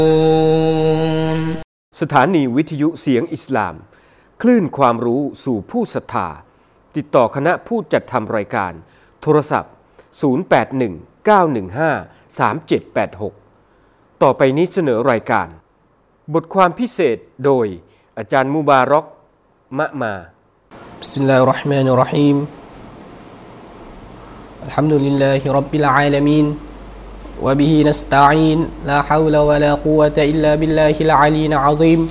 สถานีวิทยุเสียงอิสลามคลื่นความรู้สู่ผู้ศรัทธาติดต่อคณะผู้จัดทำรายการโทรศัพท์0819153786ต่อไปนี้เสนอรายการบทความพิเศษโดยอาจารย์มุบารอกมะมาบิสมิลลาฮิรเราะห์มานิรเราะฮีมอัลฮัมดุลิลลาฮิร็อบบิลอาลามีนوبه نستعين لا حول ولا قوة إلا بالله العلي العظيم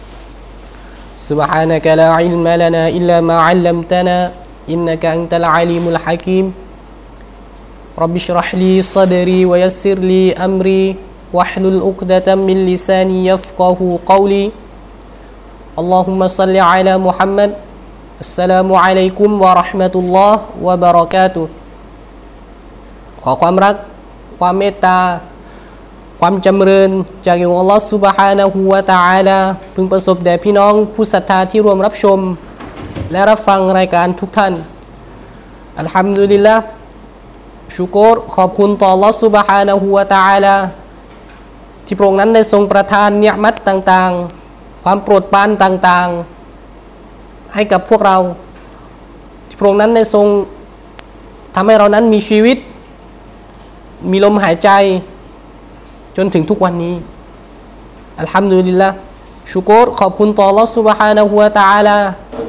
سبحانك لا علم لنا إلا ما علمتنا إنك أنت العليم الحكيم رب اشرح لي صدري ويسر لي أمري واحلل عقدة من لساني يفقه قولي اللهم صل على محمد السلام عليكم ورحمة الله وبركاته ขอความรักความเมตตาความจำเริญจากอัลลอฮฺซุบฮานะฮูวะตะอาลาพึงประสบแด่พี่น้องผู้ศรัทธาที่ร่วมรับชมและรับฟังรายการทุกท่านอัลฮัมดุลิลละห์ชุกรขอบคุณต่ออัลลอฮฺซุบฮานะฮูวะตะอาลาที่พระองค์นั้นได้ทรงประทานนิยมัตต่างๆความโปรดปรานต่างๆให้กับพวกเราที่พระองค์นั้นได้ทรงทำให้เรานั้นมีชีวิตมีลมหายใจจนถึงทุกวันนี้อัลฮัมดุลิลละห์ชุกรขอบคุณต่ออัลเลาะห์ซุบฮานะฮูวะตะอาลา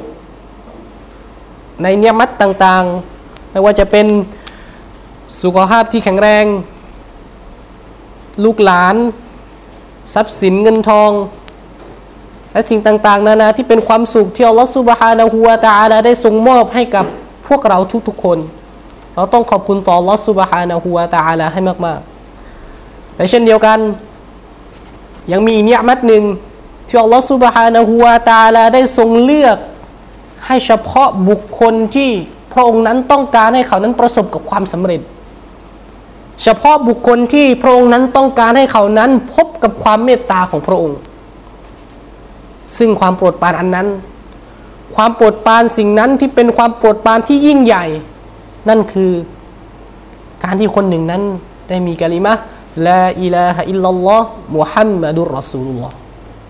ในนิยมัตต่างๆไม่ว่าจะเป็นสุขภาพที่แข็งแรงลูกหลานทรัพย์สินเงินทองและสิ่งต่างๆนานาที่เป็นความสุขที่อัลเลาะห์ซุบฮานะฮูวะตะอาลาได้ทรงมอบให้กับพวกเราทุกๆคนเราต้องขอบคุณต่ออัลเลาะห์ซุบฮานะฮูวะตะอาลาให้มากๆและเช่นเดียวกันยังมีนิยมัตหนึ่งที่อัลเลาะห์ซุบฮานะฮูวะตะอาลาได้ทรงเลือกให้เฉพาะบุคคลที่พระองค์นั้นต้องการให้เขานั้นประสบกับความสำเร็จเฉพาะบุคคลที่พระองค์นั้นต้องการให้เขานั้นพบกับความเมตตาของพระองค์ซึ่งความโปรดปรานอันนั้นความโปรดปรานสิ่งนั้นที่เป็นความโปรดปรานที่ยิ่งใหญ่นั่นคือการที่คนหนึ่งนั้นได้มีกะลิมะห์ลาอิลาฮะอิลลัลลอฮ์มุฮัมมัดุรรอซูลุลลอฮ์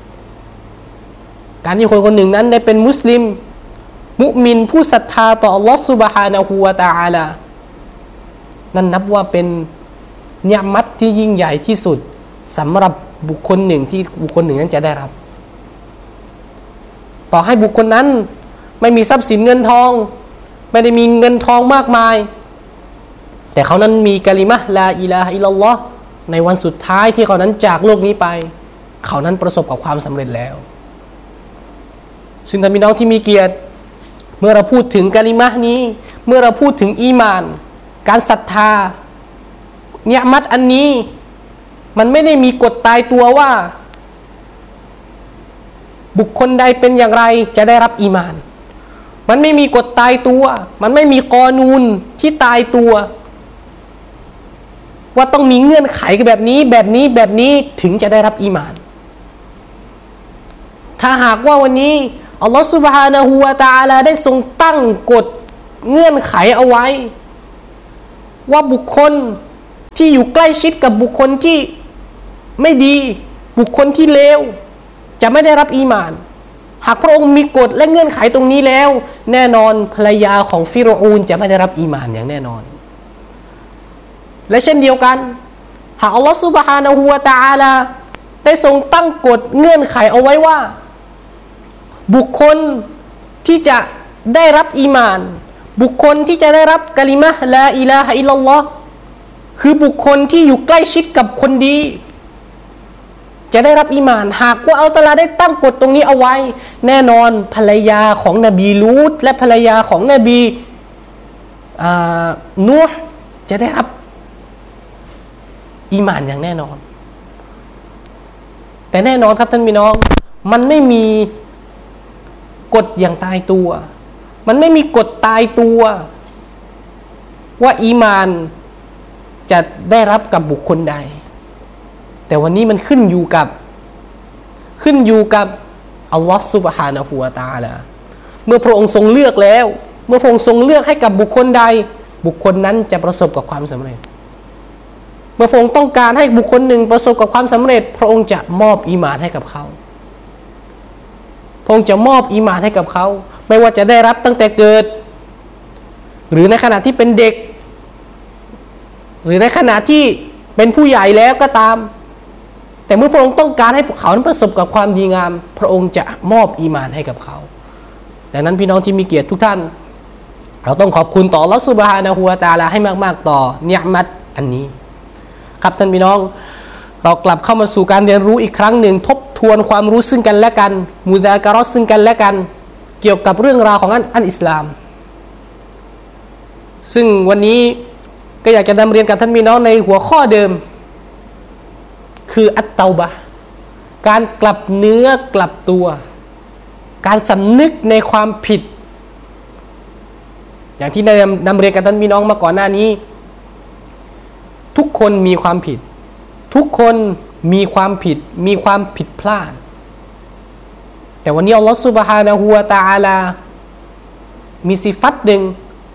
การที่คนคนหนึ่งนั้นได้เป็นมุสลิมมุมินผู้ศรัทธาต่ออัลลอฮ์ซุบฮานะฮูวะตะอาลานั่นนับว่าเป็นนิยมัตที่ยิ่งใหญ่ที่สุดสำหรับบุคคลหนึ่งที่บุคคลหนึ่งนั้นจะได้รับต่อให้บุคคลนั้นไม่มีทรัพย์สินเงินทองไม่ได้มีเงินทองมากมายแต่เขานั้นมีกะลิมะห์ลาอิลาฮะอิลลัลลอฮ์ในวันสุดท้ายที่เขานั้นจากโลกนี้ไปเขานั้นประสบกับความสำเร็จแล้วซึ่งท่านพี่น้องที่มีเกียรติเมื่อเราพูดถึงกะลิมะห์นี้เมื่อเราพูดถึงอีหม่านการศรัทธานิยมัตอันนี้มันไม่ได้มีกฎตายตัวว่าบุคคลใดเป็นอย่างไรจะได้รับอีหม่านมันไม่มีกฎตายตัวมันไม่มีกอนูนที่ตายตัวว่าต้องมีเงื่อนไขแบบนี้แบบนี้แบบนี้ถึงจะได้รับอีหม่านถ้าหากว่าวันนี้อัลลอฮฺซุบฮานะฮูวะตะอาลาได้ทรงตั้งกฎเงื่อนไขเอาไว้ว่าบุคคลที่อยู่ใกล้ชิดกับบุคคลที่ไม่ดีบุคคลที่เลวจะไม่ได้รับอีหม่านหากพระองค์มีกฎและเงื่อนไขตรงนี้แล้วแน่นอนภรรยาของฟิรอูนจะไม่ได้รับอีหม่านอย่างแน่นอนและเช่นเดียวกันหากอัลลอฮฺซุบฮานะฮูวะตะอาลาได้ทรงตั้งกฎเงื่อนไขเอาไว้ว่าบุคคลที่จะได้รับอีหม่านบุคคลที่จะได้รับกะลิมะห์ลาอิลาฮะอิลลัลลอฮ์คือบุคคลที่อยู่ใกล้ชิดกับคนดีจะได้รับอีหม่านหากว่าอัลลอฮฺตะอาลาได้ตั้งกฎตรงนี้เอาไว้แน่นอนภรรยาของนบีลูตและภรรยาของนบีนูห์จะได้รับอีหม่านอย่างแน่นอนแต่แน่นอนครับท่านพี่น้องมันไม่มีกฎอย่างตายตัวมันไม่มีกฎตายตัวว่าอีหม่านจะได้รับกับบุคคลใดแต่วันนี้มันขึ้นอยู่กับอัลลอฮฺซุบฮานะฮูวะตะอาลาเมื่อพระองค์ทรงเลือกแล้วเมื่อพระองค์ทรงเลือกให้กับบุคคลใดบุคคลนั้นจะประสบกับความสำเร็จมื่อพระองค์ต้องการให้บุคคลหนึ่งประสบกับความสำเร็จพระองค์จะมอบอีหม่านให้กับเขาพระองค์จะมอบอีหม่านให้กับเขาไม่ว่าจะได้รับตั้งแต่เกิดหรือในขณะที่เป็นเด็กหรือในขณะที่เป็นผู้ใหญ่แล้วก็ตามแต่เมื่อพระองค์ต้องการให้พวกเขานั้นประสบกับความดีงามพระองค์จะมอบอีหม่านให้กับเขาดังนั้นพี่น้องที่มีเกียรติทุกท่านเราต้องขอบคุณต่ออัลเลาะห์ซุบฮานะฮูวะตะอาลาให้มากๆต่อเนียมัตอันนี้ครับท่านพี่น้องเรากลับเข้ามาสู่การเรียนรู้อีกครั้งหนึ่งทบทวนความรู้ซึ่งกันและกันมุดาการะห์ซึ่งกันและกันเกี่ยวกับเรื่องราวของอันอิสลามซึ่งวันนี้ก็อยากจะนำเรียนกับท่านพี่น้องในหัวข้อเดิมคืออัตเตาบะห์การกลับเนื้อกลับตัวการสำนึกในความผิดอย่างที่ได้นำเรียนกับท่านพี่น้องมาก่อนหน้านี้ทุกคนมีความผิดทุกคนมีความผิดมีความผิดพลาดแต่วันนี้อัลลอฮฺซุบฮานะฮูวะตะอาลามีสิฟัตหนึ่ง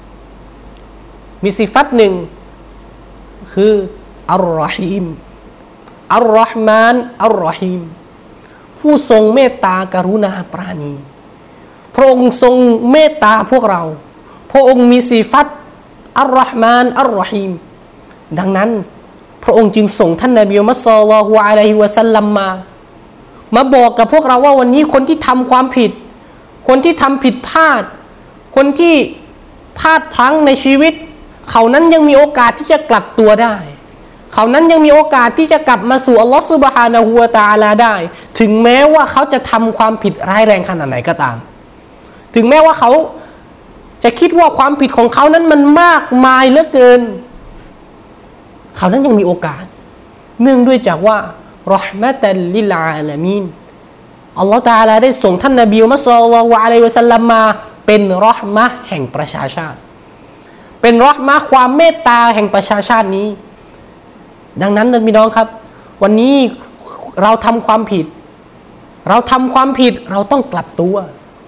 คืออัลรอฮีมอัลรอฮ์มานอัลรอฮีมผู้ทรงเมตตากรุณาปราณีพระองค์ทรงเมตตาพวกเราพระองค์มีสิฟัตอัลรอฮ์มานอัลรอฮีมดังนั้นพระองค์จึงส่งท่านนบีมุฮัมมัดศ็อลลัลลอฮุอะลัยฮิวะซัลลัมมาบอกกับพวกเราว่าวันนี้คนที่ทำความผิดคนที่ทำผิดพลาดคนที่พลาดพลั้งในชีวิตเขานั้นยังมีโอกาสที่จะกลับตัวได้เขานั้นยังมีโอกาสที่จะกลับมาสู่อัลลอฮฺซุบฮานะฮูวะตะอาลาได้ถึงแม้ว่าเขาจะทำความผิดร้ายแรงขนาดไหนก็ตามถึงแม้ว่าเขาจะคิดว่าความผิดของเขานั้นมันมากมายเหลือเกินเขานั้นยังมีโอกาสเนื่องด้วยจากว่าเราะห์มะตัลลิลอาลามีนอัลลอฮฺตะอาลาได้ส่งท่านนบีมุฮัมมัดศ็อลลัลลอฮุอะลัยฮิวะซัลลัมมาเป็นเราะห์มะห์แห่งประชาชาติเป็นเราะห์มะห์ความเมตตาแห่งประชาชาตินี้ดังนั้นท่านพี่น้องครับวันนี้เราทำความผิดเราต้องกลับตัว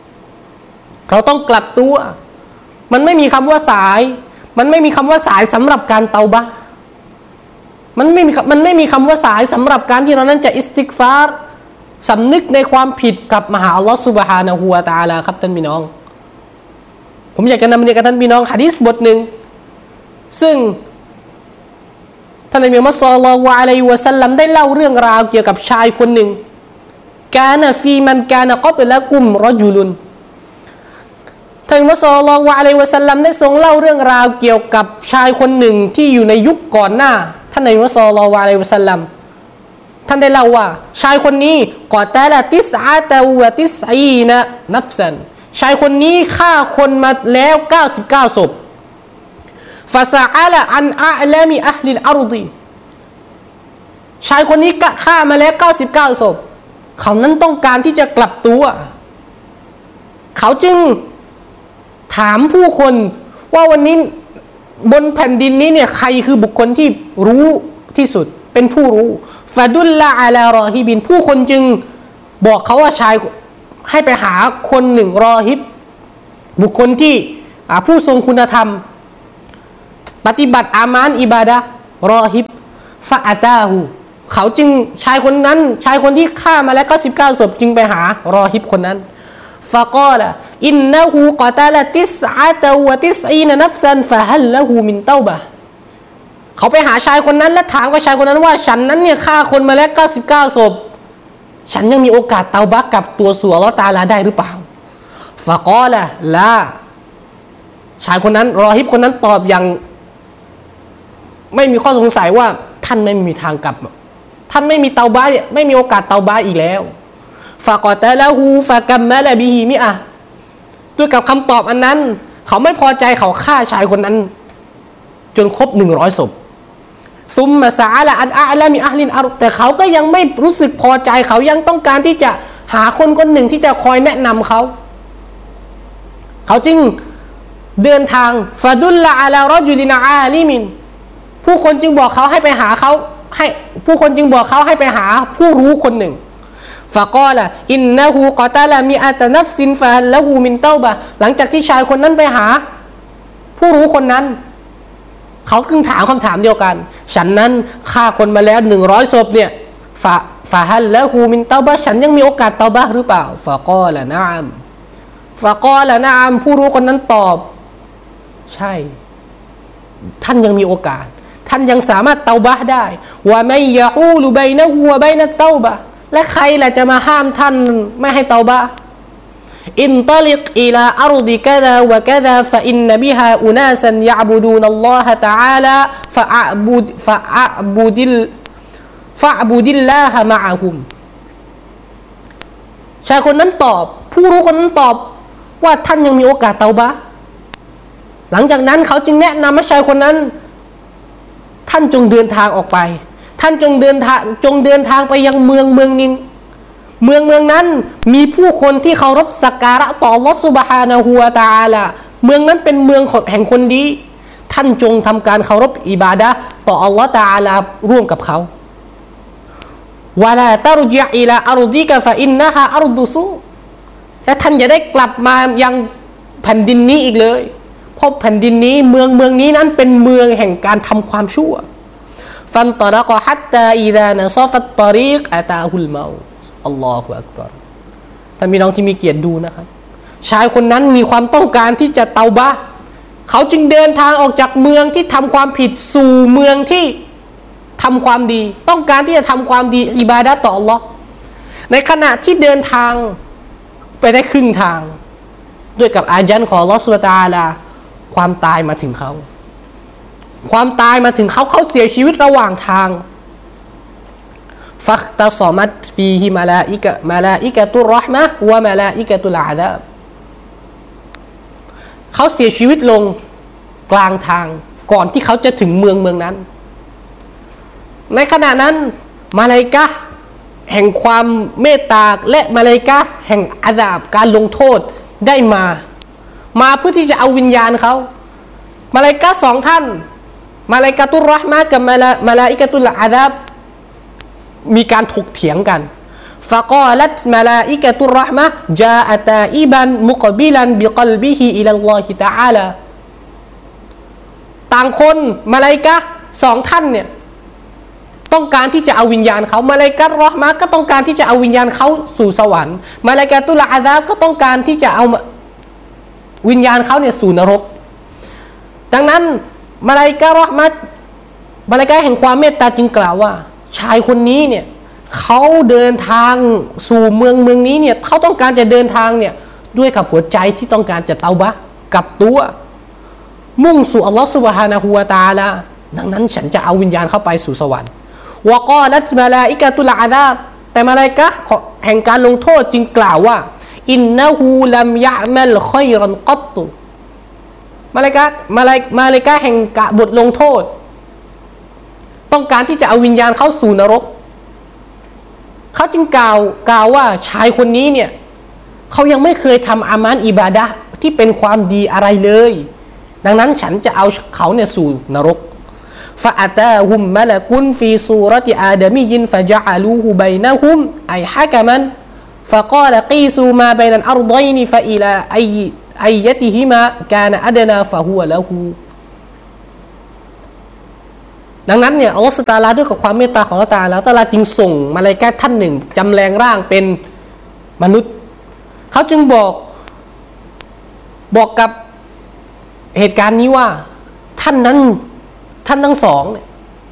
มันไม่มีคำว่าสายสำหรับการเตาบะห์มันไม่มีคำว่าสายสำหรับการที่เรานั้นจะอิสติฆฟารสำนึกในความผิดกับมหาอัลลอฮฺซุบฮานะฮูวะตะอาลาครับท่านพี่น้องผมอยากจะนำเรียนกับท่านพี่น้องหะดีษบทหนึ่งซึ่งท่านนบีมุฮัมมัดศ็อลลัลลอฮุอะลัยฮิวะซัลลัมได้เล่าเรื่องราวเกี่ยวกับชายคนหนึ่งกานะฟีมันกานะกับละกุมรจุลุนท่านนบีมุฮัมมัดศ็อลลัลลอฮุอะลัยฮิวะซัลลัมได้ทรงเล่าเรื่องราวเกี่ยวกับชายคนหนึ่งที่อยู่ในยุคก่อนหน้าท่านนบีมุฮัมมัดศ็อลลัลลอฮุอะลัยฮิวะซัลลัมท่านได้เล่าว่าชายคนนี้กอตาละติสอะตะวะติสอีนะนัฟซันชายคนนี้ฆ่าคนมาแล้ว99ศพฟาซาอะละอันอะลามิอะห์ลิลอัรฎิชายคนนี้ฆ่ามาแล้ว99ศพเขานั้นต้องการที่จะกลับตัวเขาจึงถามผู้คนว่าวันนี้บนแผ่นดินนี้เนี่ยใครคือบุคคลที่รู้ที่สุดเป็นผู้รู้ฟะดุลละอะลารอฮิบินผู้คนจึงบอกเขาว่าชายให้ไปหาคนหนึ่งรอฮิบบุคคลที่ผู้ทรงคุณธรรมปฏิบัติอามานอิบาดะห์รอฮิบฟะอาตาฮูเขาจึงชายคนที่ฆ่ามาแล้ว99ศพจึงไปหารอฮิบคนนั้นฟะกอละอินนะฮูกอตาละติสอะตะวะติสอีนะนัฟซันฟะฮัลละฮูมินเตาบะห์เขาไปหาชายคนนั้นและถามกับชายคนนั้นว่าฉันนั้นเนี่ยฆ่าคนมาแล้ว99ศพฉันยังมีโอกาสเตาบะห์กับตัวสู่อัลเลาะห์ตะอาลาได้หรือเปล่าฟะกอละลาชายคนนั้นรอฮิบคนนั้นตอบอย่างไม่มีข้อสงสัยว่าท่านไม่มีทางกลับท่านไม่มีเตาบะห์ไม่มีโอกาสเตาบะห์อีกแล้วฟะกอตะละฮูฟะกัมมะละบิฮิมิอะห์ด้วยกับคำตอบอันนั้นเขาไม่พอใจเขาฆ่าชายคนนั้นจนครบ100ศพซุมมะซะอะละอันอะลามิอะห์ลินอัรฎแต่เขาก็ยังไม่รู้สึกพอใจเขายังต้องการที่จะหาคนคนหนึ่งที่จะคอยแนะนำเขาจึงเดินทางฟะดุลละอะลารอจุลินอาลิมินผู้คนจึงบอกเขาให้ไปหาเขาให้ไปหาผู้รู้คนหนึ่งฟะกอละอินนะฮูกอตาละมิอะตะนัฟซินฟะฮัลละฮูมินเตาบะหลังจากที่ชายคนนั้นไปหาผู้รู้คนนั้นเขาจึงถามคำถามเดียวกันฉันนั้นฆ่าคนมาแล้ว100ศพเนี่ยฟะฮัลละฮูมินเตาบะฉันยังมีโอกาสเตาบะหรือเปล่าฟะกอละนะอัมผู้รู้คนนั้นตอบใช่ท่านยังมีโอกาสท่านยังสามารถเตาบะได้วะมัยยะฮูลุบัยนะฮูวะบัยนะเตาบะและใครล่ะจะมาห้ามท่านไม่ให้เตาบะอินตลิกอิลาอัรฎิกะซาวะกะซาฟะอินนบิฮาอุนาซันยะอ์บุดูนัลลอฮะตะอาลาฟะอะบุดิลลาฮะมะอะฮุมชายคนนั้นตอบผู้รู้คนนั้นตอบว่าท่านยังมีโอกาสเตาบะหลังจากนั้นเขาจึงแนะนำให้ชายคนนั้นท่านจงเดินทางออกไปท่านจงเดินทางไปยังเมืองนึงเมืองนั้นมีผู้คนที่เคารพสักการะต่ออัลเลาะห์ซุบฮานะฮูวะตะอาลาเมืองนั้นเป็นเมืองแห่งคนดีท่านจงทำการเคารพอิบาดะห์ต่ออัลเลาะห์ตะอาลาร่วมกับเขาวะลาตะรญิออิลาอัรฎิกะฟะอินนะฮาอัรฎุซูและท่านอย่าได้กลับมายังแผ่นดินนี้อีกเลยเพราะแผ่นดินนี้เมืองนี้นั้นเป็นเมืองแห่งการทำความชั่วฟันตะละกะฮัตตาอิซานะซอฟัตตอรีกอะตาฮุลเมาต์อัลลอฮุอักบัรท่านพี่น้องที่มีเกียรติดูนะครับชายคนนั้นมีความต้องการที่จะเตาบะห์เขาจึงเดินทางออกจากเมืองที่ทำความผิดสู่เมืองที่ทำความดีต้องการที่จะทำความดีอิบาดะห์ต่ออัลลอฮ์ในขณะที่เดินทางไปได้ครึ่งทางด้วยกับอาญันของอัลลอฮ์ซุบฮานะฮูวะตะอาลาความตายมาถึงเขาเขาเสียชีวิตระหว่างทางฟักตะซอมัตฟีฮิมาลาอิกะตุรเราะห์มะฮ์วะมาลาอิกะตุลอาซาบเขาเสียชีวิตลงกลางทางก่อนที่เขาจะถึงเมืองนั้นในขณะนั้นมาลาอิกะฮ์แห่งความเมตตาและมาลาอิกะฮ์แห่งอาซาบการลงโทษได้มาเพื่อที่จะเอาวิญญาณเขามาลาอิกะฮ์2ท่านมาลาอิกะตุรเราะห์มะฮ์กับมาลาอิกะตุลอาซาบมีการถกเถียงกันฟะกอลัตมาลาอิกะตุรเราะห์มะฮ์จาอะตาอิบันมุกบิลันบิกอลบิฮิอิลัลลอฮิตะอาลาต่างคนมาลาอิกะฮ์2ท่านเนี่ยต้องการที่จะเอาวิญญาณเขามาลาอิกะตุรเราะห์มะฮ์ก็ต้องการที่จะเอาวิญญาณเขาสู่สวรรค์มาลาอิกะตุลอาซาบก็ต้องการที่จะเอาวิญญาณเขาเนี่ยสู่นรกดังนั้นมาลาอิกะตุรเราะห์มะฮ์มาลาอิกะฮ์แห่งความเมตตาจึงกล่าวว่าชายคนนี้เนี่ยเขาเดินทางสู่เมืองนี้เนี่ยเขาต้องการจะเดินทางเนี่ยด้วยกับหัวใจที่ต้องการจะเตาบะห์กับตัวมุ่งสู่อัลลอฮฺซุบฮานะฮูวะตะอาลาดังนั้นฉันจะเอาวิญญาณเข้าไปสู่สวรรค์วะกอลัตมาลาอิกะตุลอาซาบแต่มาลาอิกะฮ์แห่งการลงโทษจึงกล่าวว่าอินนะฮูลัมยะมัลค็อยรันกัตตุมาลาอิกะฮ์แห่งบทลงโทษต้องการที่จะเอาวิญญาณเข้าสู่นรกเขาจึงกล่าวว่าชายคนนี้เนี่ยเขายังไม่เคยทำอามานอิบาดะห์ที่เป็นความดีอะไรเลยดังนั้นฉันจะเอาเขาเนี่ยสู่นรกฟะอะตาฮุมมะละกุนฟีซูเราะติอาดะมียินฟะญะอะลูฮูบัยนะฮุมไอฮะกะมันฟะกาลกีซูมาบัยนัลอัรฎัยนฟะอิลาอัยยะติฮิมากานะอะดนาฟะฮุวะละฮูดังนั้นเนี่ยอัลลอฮฺซุบฮานะฮูวะตะอาลาด้วยกับความเมตตาของอัลลอฮฺตะอาลาจึงส่งมาลาอิกะฮ์ท่านหนึ่งจำแรงร่างเป็นมนุษย์เขาจึงบอกกับเหตุการณ์นี้ว่าท่านทั้งสองเนี่ย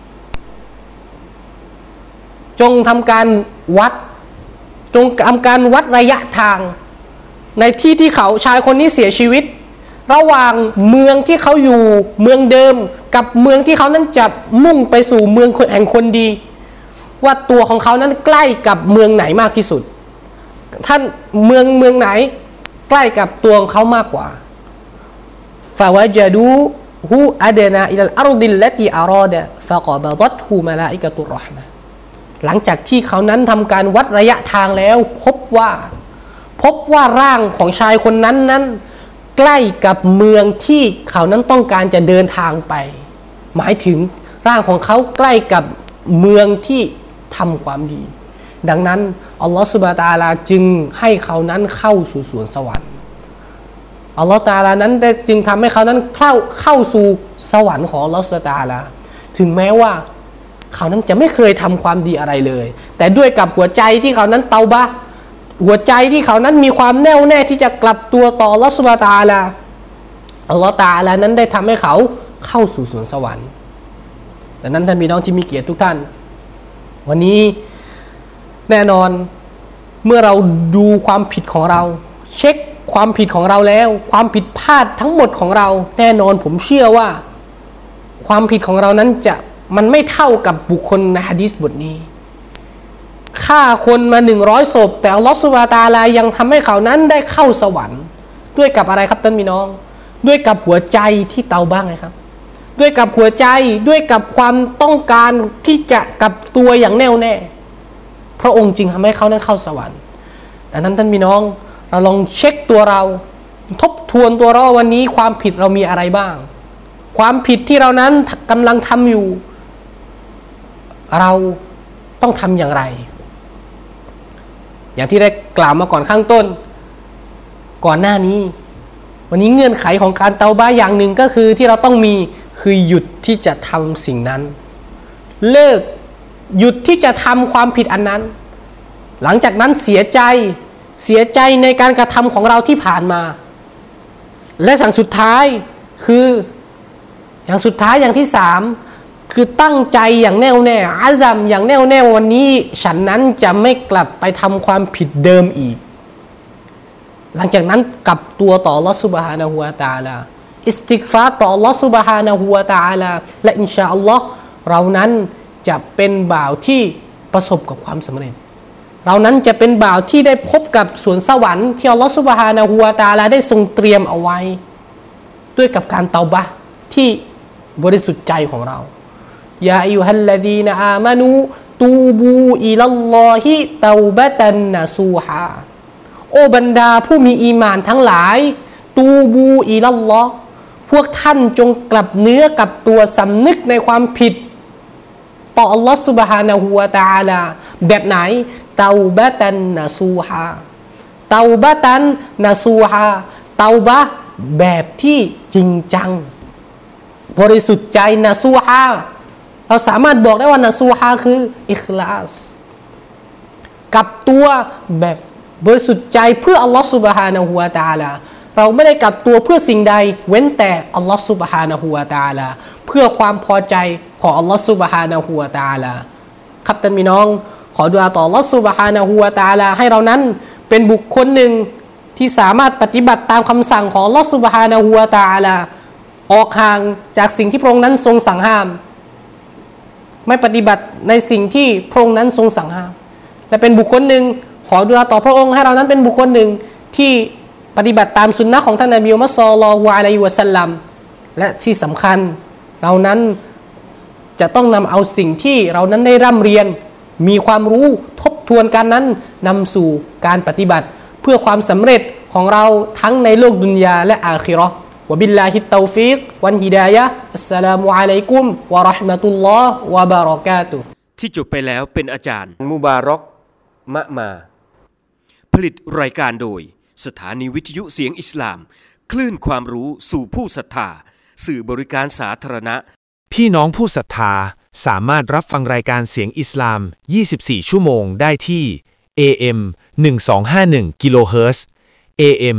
จงทำการวัดระยะทางในที่เขาชายคนนี้เสียชีวิตระหว่างเมืองที่เขาอยู่เมืองเดิมกับเมืองที่เขานั้นจะมุ่งไปสู่เมืองแห่งคนดีว่าตัวของเขานั้นใกล้กับเมืองไหนมากที่สุดท่านเมืองไหนใกล้กับตัวของเขามากกว่าฟะวะญะดูฮูอะดนาอิลัลอัรฎิลลติอารอดะฟะกอบัฎตฮูมะลาอิกะตุรเราะห์มะฮ์หลังจากที่เขานั้นทำการวัดระยะทางแล้วพบว่าร่างของชายคนนั้นใกล้กับเมืองที่เขานั้นต้องการจะเดินทางไปหมายถึงร่างของเขาใกล้กับเมืองที่ทำความดีดังนั้นอัลลอฮฺซุบฮานะฮูวะตะอาลาจึงให้เขานั้นเข้าสู่สวนสวรรค์อัลลอฮฺตะอาลานั้นได้จึงทำให้เขานั้นเข้าสู่สวรรค์ของอัลลอฮฺซุบฮานะฮูวะตะอาลาถึงแม้ว่าเขานั้นจะไม่เคยทำความดีอะไรเลยแต่ด้วยกับหัวใจที่เขานั้นเตาบะห์หัวใจที่เขานั้นมีความแน่วแน่ที่จะกลับตัวต่ออัลลอฮฺซุบฮานะฮูวะตะอาลาอัลลอฮฺตะอาลานั้นได้ทำให้เขาเข้าสู่สวนสวรรค์ดังนั้นท่านพี่น้องที่มีเกียรติทุกท่านวันนี้แน่นอนเมื่อเราดูความผิดของเราเช็คความผิดของเราแล้วความผิดพลาดทั้งหมดของเราแน่นอนผมเชื่อว่าความผิดของเรานั้นมันไม่เท่ากับบุคคลในหะดีษบทนี้ฆ่าคนมา100ศพแต่อัลลอฮฺซุบฮานะฮูวะตะอาลายังทำให้เขานั้นได้เข้าสวรรค์ด้วยกับอะไรครับท่านพี่น้องด้วยกับหัวใจที่เตาบ้างไงครับด้วยกับหัวใจด้วยกับความต้องการที่จะกลับตัวอย่างแน่วแน่พระองค์จึงทำให้เขานั้นเข้าสวรรค์ดังนั้นท่านพี่น้องเราลองเช็คตัวเราทบทวนตัวเราวันนี้ความผิดเรามีอะไรบ้างความผิดที่เรานั้นกำลังทำอยู่เราต้องทำอย่างไรอย่างที่ได้กล่าวมาก่อนข้างต้นก่อนหน้านี้วันนี้เงื่อนไขของการเตาบะห์อย่างหนึ่งก็คือที่เราต้องมีคือหยุดที่จะทำสิ่งนั้นเลิกหยุดที่จะทำความผิดอันนั้นหลังจากนั้นเสียใจในการกระทำของเราที่ผ่านมาและอย่างสุดท้ายคืออย่างที่สามคือตั้งใจอย่างแน่วแน่อาซัมอย่างแน่วแน่วันนี้ฉันนั้นจะไม่กลับไปทำความผิดเดิมอีกหลังจากนั้นกลับตัวต่ออัลเลาะห์ซุบฮานะฮูวะตะอาลาอิสติฆฟารต่ออัลเลาะห์ซุบฮานะฮูวะตะอาลาและอินชาอัลลอฮ์เรานั้นจะเป็นบ่าวที่ประสบกับความสำเร็จเรานั้นจะเป็นบ่าวที่ได้พบกับสวนสวรรค์ที่อัลเลาะห์ซุบฮานะฮูวะตะอาลาได้ทรงเตรียมเอาไว้ด้วยกับการเตาบะห์ที่บริสุทธิ์ใจของเรายาอัยยูฮัลลดีนอามานูตูบูอิลัลลอฮิเตาบะตันนะซูฮาโอบรรดาผู้มีอีหม่านทั้งหลายตูบูอิลัลลอฮ์พวกท่านจงกลับเนื้อกลับตัวสำนึกในความผิดต่ออัลลอฮ์ซุบฮานะฮูวะตะอาลาแบบไหนเตาบะตันนะซูฮาเตาบะตันนะซูฮาเตาบะแบบที่จริงจังบริสุทธิ์ใจนะซูฮาเราสามารถบอกได้ว่านะซูฮาคืออิคลาสกลับตัวแบบบริสุทธิ์ใจเพื่ออัลลอฮ์ซุบฮานะฮูวะตะอาลาเราไม่ได้กลับตัวเพื่อสิ่งใดเว้นแต่อัลลอฮ์ซุบฮานะฮูวะตะอาลาเพื่อความพอใจของอัลลอฮ์ซุบฮานะฮูวะตะอาลาครับท่านพี่น้องขอดุอาต่ออัลลอฮ์ซุบฮานะฮูวะตะอาลาให้เรานั้นเป็นบุคคลหนึ่งที่สามารถปฏิบัติตามคำสั่งของอัลลอฮ์ซุบฮานะฮูวะตะอาลาออกห่างจากสิ่งที่พระองค์นั้นทรงสั่งห้ามไม่ปฏิบัติในสิ่งที่พระองค์นั้นทรงสั่งห้ามและเป็นบุคคลหนึ่งขอดุอาต่อพระองค์ให้เรานั้นเป็นบุคคลหนึ่งที่ปฏิบัติตามสุนนะของท่านนบีมุฮัมมัดศ็อลลัลลอฮุอะลัยฮิวะซัลลัมและที่สำคัญเรานั้นจะต้องนำเอาสิ่งที่เรานั้นได้ร่ำเรียนมีความรู้ทบทวนกันนั้นนำสู่การปฏิบัติเพื่อความสำเร็จของเราทั้งในโลกดุนยาและอาคิเราะห์วะบิลลาฮิตเตาฟีกวันฮิดายะฮ์อัสสลามุอะลัยกุมวะเราะห์มะตุลลอฮ์วะบะเราะกาตุฮ์ที่จบไปแล้วเป็นอาจารย์มุบารอกมะมาผลิตรายการโดยสถานีวิทยุเสียงอิสลามคลื่นความรู้สู่ผู้ศรัทธาสื่อบริการสาธารณะพี่น้องผู้ศรัทธาสามารถรับฟังรายการเสียงอิสลาม 24 ชั่วโมงได้ที่ AM 1251 กิโลเฮิรตซ์ AM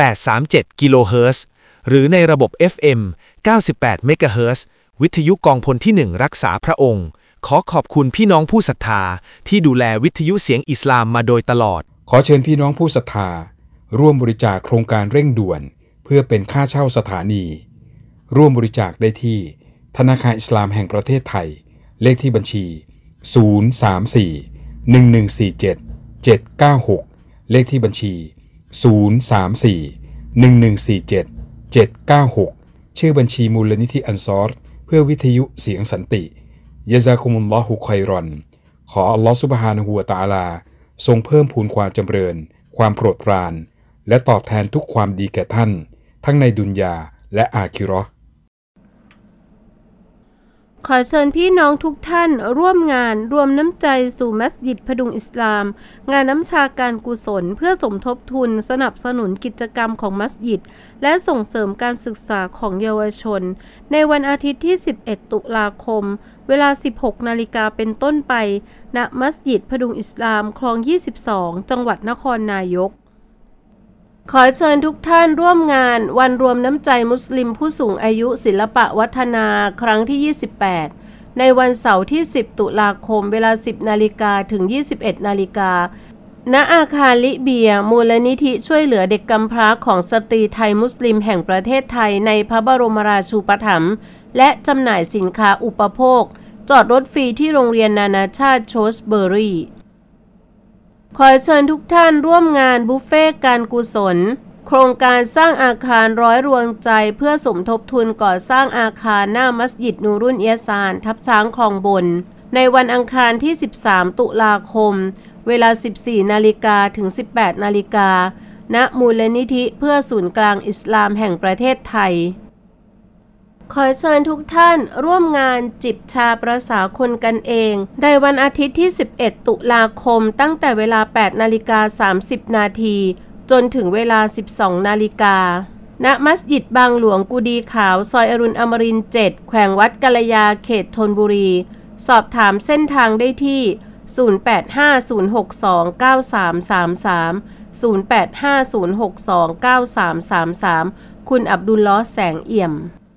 837 กิโลเฮิรตซ์หรือในระบบ FM 98 เมกะเฮิรตซ์วิทยุกองพลที่ 1 รักษาพระองค์ขอขอบคุณพี่น้องผู้ศรัทธาที่ดูแลวิทยุเสียงอิสลามมาโดยตลอดขอเชิญพี่น้องผู้ศรัทธาร่วมบริจาคโครงการเร่งด่วนเพื่อเป็นค่าเช่าสถานีร่วมบริจาคได้ที่ธนาคารอิสลามแห่งประเทศไทยเลขที่บัญชี034-1147-796เลขที่บัญชี034-1147-796ชื่อบัญชีมูลนิธิอันซอรเพื่อวิทยุเสียงสันติยะซากุมุลลอฮุค็อยรอนขออัลลอฮฺซุบฮานะฮูวะตะอาลาทรงเพิ่มพูนความจำเริญความโปรดปรานและตอบแทนทุกความดีแก่ท่านทั้งในดุนยาและอาคิเราะห์ขอเชิญพี่น้องทุกท่านร่วมงานรวมน้ำใจสู่มัสยิดพดุงอิสลามงานน้ำชาการกุศลเพื่อสมทบทุนสนับสนุนกิจกรรมของมัสยิดและส่งเสริมการศึกษาของเยาวชนในวันอาทิตย์ที่ 11 ตุลาคมเวลา 16 นาฬิกาเป็นต้นไปณมัสยิดพดุงอิสลามคลอง 22 จังหวัดนครนายกขอเชิญทุกท่านร่วมงานวันรวมน้ำใจมุสลิมผู้สูงอายุศิลปะวัฒนาครั้งที่ 28 ในวันเสาร์ที่ 10 ตุลาคมเวลา 10 นาฬิกาถึง 21 นาฬิกาณอาคารลิเบียมูลนิธิช่วยเหลือเด็กกำพร้าของสตรีไทยมุสลิมแห่งประเทศไทยในพระบรมราชูปถัมภ์และจำหน่ายสินค้าอุปโภคจอดรถฟรีที่โรงเรียนนานาชาติโชสเบอรี่ขอเชิญทุกท่านร่วมงานบุฟเฟ่การกุศลโครงการสร้างอาคารร้อยรวงใจเพื่อสมทบทุนก่อสร้างอาคารหน้ามัสยิดนูรุนเอียซานทับช้างคลองบนในวันอังคารที่ 13 ตุลาคมเวลา 14 นาฬิกาถึง 18 นาฬิกาณมูลนิธิเพื่อศูนย์กลางอิสลามแห่งประเทศไทยขอเชิญทุกท่านร่วมงานจิบชาประสาคนกันเองในวันอาทิตย์ที่ 11 ตุลาคมตั้งแต่เวลา 8:30 นาทีจนถึงเวลา 12 นาฬิกาณมัสยิดบางหลวงกุดีขาวซอยอรุณอมรินทร์ 7 แขวงวัดกัลยาเขตธนบุรีสอบถามเส้นทางได้ที่ 0850629333 0850629333 คุณอับดุลลอฮ์แสงเอี่ยม